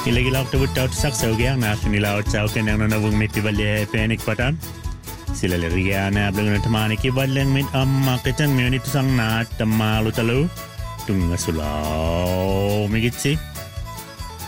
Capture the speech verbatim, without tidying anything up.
Ilegilaw tawut-tawut saksaw gyang na sunilaw tsaw kenang nanawang mit tibalye penik patan. Sila liriya na ablang na tamani kibalang mit amma kitan mayonit sang na tamalu talo. Tunga sulaw migitsi.